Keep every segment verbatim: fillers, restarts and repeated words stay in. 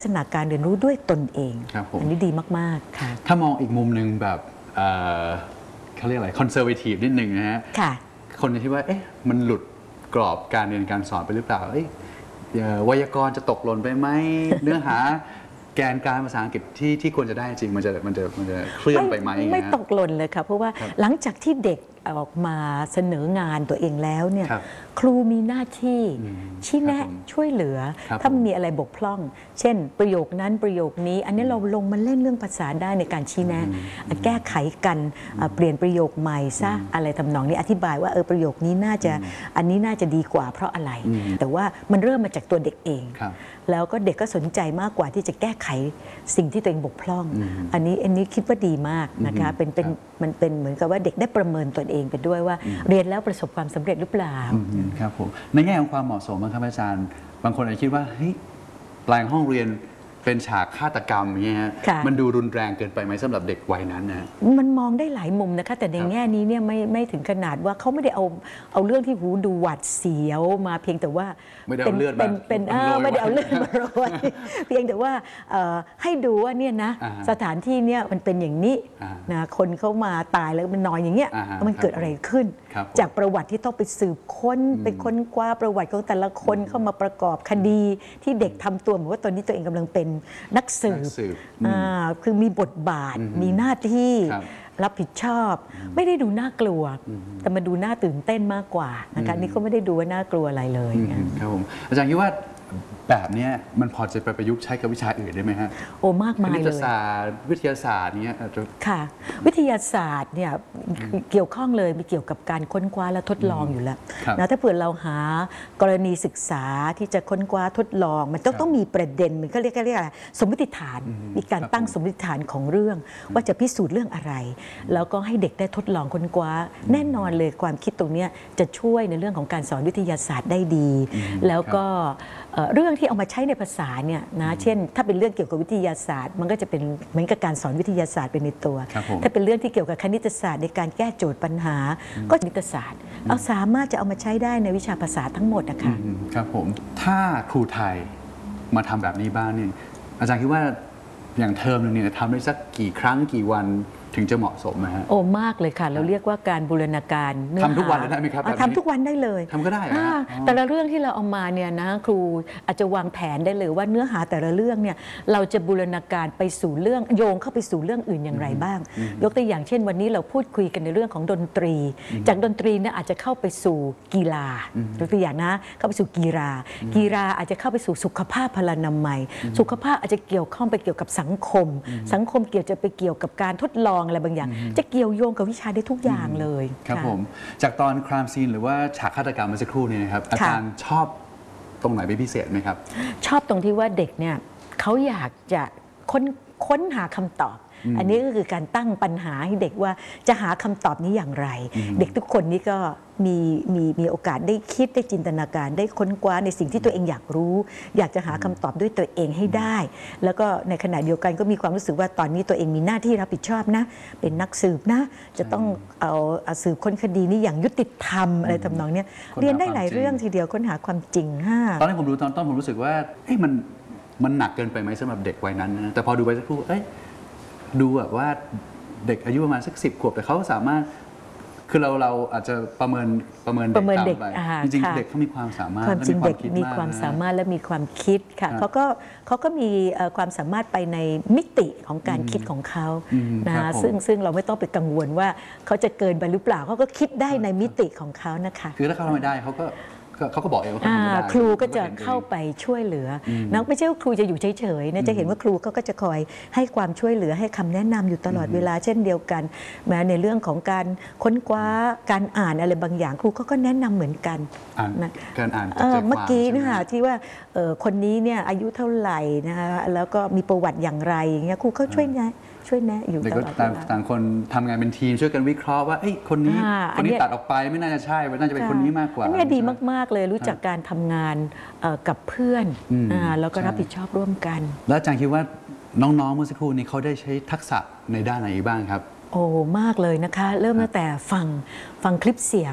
ลักษณะการเรียนรู้ด้วยตนเองอันนี้ดีมากๆค่ะถ้ามองอีกมุมหนึ่งแบบเขาเรียกอะไรคอนเซอร์เวทีฟนิดหนึ่งนะฮะคนจะคิดว่าเอ๊ะมันหลุดกรอบการเรียนการสอนไปหรือเปล่าเอ้ยไวยากรณ์จะตกหล่นไปไหม เนื้อหาแกนกลางภาษาอังกฤษที่ที่ควรจะได้จริงมันจะมันจะมันจะเคลื่อนไปไหมไม่ตกหล่นเลยค่ะเพราะว่าหลังจากที่เด็กออกมาเสนองานตัวเองแล้วเนี่ยครูมีหน้าที่ชี้แนะช่วยเหลือถ้ามีอะไรบกพร่องเช่นประโยคนั้นประโยคนี้อันนี้เราลงมาเล่นเรื่องภาษาได้ในการชี้แนะแก้ไขกันเปลี่ยนประโยคใหม่ซะอะไรทำนองนี้อธิบายว่าเออประโยคนี้น่าจะอันนี้น่าจะดีกว่าเพราะอะไรแต่ว่ามันเริ่มมาจากตัวเด็กเองแล้วก็เด็กก็สนใจมากกว่าที่จะแก้ไขสิ่งที่ตัวเองบกพร่องอันนี้อันนี้คิดว่าดีมากนะคะเป็นเป็นมันเป็นเหมือนกับว่าเด็กได้ประเมินตนเองไปด้วยว่าเรียนแล้วประสบความสำเร็จหรือเปล่าครับผมในแง่ของความเหมาะสมครับอาจารย์บางคนอาจจะคิดว่าเฮ้ยแปลงห้องเรียนเป็นฉากฆาตกรรมอย่างเงี้ยมันดูรุนแรงเกินไปไหมสำหรับเด็กวัยนั้นนะมันมองได้หลายมุมนะคะแต่ในแง่นี้เนี่ยไม่ไม่ถึงขนาดว่าเขาไม่ได้เอาเอาเรื่องที่หูดูหวาดเสียวมาเพียงแต่ว่าไม่ได้เอาเลือดมาเป็นไม่ได้เอาเลือดมาโรยเพียงแต่ว่าให้ดูว่าเนี่ยนะสถานที่เนี่ยมันเป็นอย่างนี้นะคนเขามาตายแล้วมันนอนอย่างเงี้ยมันเกิดอะไรขึ้นจากประวัติที่ต้องไปสืบค้นไปค้นคว้าประวัติของแต่ละคนเข้ามาประกอบคดีที่เด็กทำตัวเหมือนว่าตอนนี้ตัวเองกำลังเป็นนักสืบคือมีบทบาทมีหน้าที่รับผิดชอบไม่ได้ดูน่ากลัวแต่มาดูน่าตื่นเต้นมากกว่านะคะนี่ก็ไม่ได้ดูว่าน่ากลัวอะไรเลยครับผมอาจารย์คิดว่าแบบนี้มันพอจะไปประยุกต์ใช้กับวิชาอื่นได้ไหมฮะโอ้มากมายเลยคณิตศาสตร์วิทยาศาสตร์เนี้ยค่ะวิทยาศาสตร์เนี่ยเกี่ยวข้องเลยมีเกี่ยวกับการค้นคว้าและทดลองอยู่แล้วนะถ้าเผื่อเราหากรณีศึกษาที่จะค้นคว้าทดลองมันต้องต้องมีประเด็นมันก็เรียกเรียกอะไรสมมติฐานมีการตั้งสมมติฐานของเรื่องว่าจะพิสูจน์เรื่องอะไรแล้วก็ให้เด็กได้ทดลองค้นคว้าแน่นอนเลยความคิดตรงนี้จะช่วยในเรื่องของการสอนวิทยาศาสตร์ได้ดีแล้วก็เรื่องที่เอามาใช้ในภาษาเนี่ยนะเช่นถ้าเป็นเรื่องเกี่ยวกับวิทยาศาสตร์มันก็จะเป็นเหมือนกับการสอนวิทยาศาสตร์เป็นในตัวถ้าเป็นเรื่องที่เกี่ยวกับคณิตศาสตร์ในการแก้โจทย์ปัญหาก็คณิตศาสตร์เอาสามารถจะเอามาใช้ได้ในวิชาภาษาทั้งหมดนะคะครับผมถ้าครูไทยมาทำแบบนี้บ้างเนี่ยอาจารย์คิดว่าอย่างเทอมนึงเนี่ยทำได้สักกี่ครั้งกี่วันถึงจะเหมาะสมนะฮะโอ้มากเลยค่ะเราเรียกว่าการบูรณาการทำทุกวันได้ไหมครับทำทุกวันได้เลยทำก็ได้แต่ละเรื่องที่เราเอามาเนี่ยนะครูอาจจะวางแผนได้เลยว่าเนื้อหาแต่ละเรื่องเนี่ยเราจะบูรณาการไปสู่เรื่องโยงเข้าไปสู่เรื่องอื่นอย่างไรบ้างยกตัวอย่างเช่นวันนี้เราพูดคุยกันในเรื่องของดนตรีจากดนตรีเนี่ยอาจจะเข้าไปสู่กีฬายกตัวอย่างนะเข้าไปสู่กีฬากีฬาอาจจะเข้าไปสู่สุขภาพพลานามัยสุขภาพอาจจะเกี่ยวข้องไปเกี่ยวกับสังคมสังคมเกี่ยวจะไปเกี่ยวกับการทดลองอะไรบางอย่างจะเกี่ยวโยงกับวิชาได้ทุกอย่างเลยครับผมจากตอนครามซีนหรือว่าฉากฆาตกรรมเมื่อสักครู่นี้นะครับอาจารย์ชอบตรงไหนเป็นพิเศษไหมครับชอบตรงที่ว่าเด็กเนี่ยเขาอยากจะค้นค้นหาคำตอบอันนี้ก็คือการตั้งปัญหาให้เด็กว่าจะหาคำตอบนี้อย่างไรเด็กทุกคนนี้ก็มีมีมีโอกาสได้คิดได้จินตนาการได้ค้นคว้าในสิ่งที่ตัวเองอยากรู้อยากจะหาคำตอบด้วยตัวเองให้ได้แล้วก็ในขณะเดียวกันก็มีความรู้สึกว่าตอนนี้ตัวเองมีหน้าที่รับผิดชอบนะเป็นนักสืบนะจะต้องเอาสืบค้นคดีนี้อย่างยุติธรรมอะไรทำนองนี้เรียนได้หลายเรื่องทีเดียวค้นหาความจริงฮะตอนที่ผมดูตอนต้นผมรู้สึกว่าเฮ้ยมันมันหนักเกินไปไหมสำหรับเด็กวัยนั้นนะแต่พอดูไปสักครู่เอ้ยดูแบบว่าเด็กอายุประมาณสักสิบขวบแต่เขาสามารถคือเราเราอาจจะประเมินประเมินเด็กต่ำไปจริงๆเด็กเขามีความสามารถความจริงเด็กมีความสามารถและมีความคิดค่ะเขาก็เขาก็มีความสามารถไปในมิติของการคิดของเขานะซึ่งซึ่งเราไม่ต้องไปกังวลว่าเขาจะเกินไปหรือเปล่าเขาก็คิดได้ในมิติของเขานะคะคือถ้าเขาทำไม่ได้เขาก็เขาก็บอกเองว่าครูก็จะเข้าไปช่วยเหลือนะไม่ใช่ว่าครูจะอยู่เฉยๆนะจะเห็นว่าครูเขาก็จะคอยให้ความช่วยเหลือให้คำแนะนำอยู่ตลอดเวลาเช่นเดียวกันแม้ในเรื่องของการค้นคว้าการอ่านอะไรบางอย่างครูเขาก็แนะนำเหมือนกันนะการอ่านเมื่อกี้นะคะที่ว่าคนนี้เนี่ยอายุเท่าไหร่นะคะแล้วก็มีประวัติอย่างไรอย่างเงี้ยครูเขาช่วยไงช่วยแนะอยู่ตลอดเวลาต่างคนทำงานเป็นทีมช่วยกันวิเคราะห์ว่าเอ้ยคนนี้คนนี้ตัดออกไปไม่น่าจะใช่น่าจะเป็นคนนี้มากกว่าอันนี้ดีมากๆเลยรู้จักการทำงานกับเพื่อนแล้วก็รับผิดชอบร่วมกันแล้วอาจารย์คิดว่าน้องๆเมื่อสักครู่นี้เขาได้ใช้ทักษะในด้านไหนบ้างครับโอ้มากเลยนะคะเริ่มตั้งแต่ฟังฟังคลิปเสียง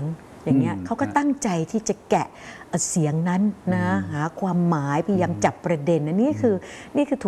อย่างเงี้ยเขาก็ตั้งใจที่จะแกะเสียงนั้นนะหาความหมายพยายามจับประเด็นอันนี้คือนี่คือถูก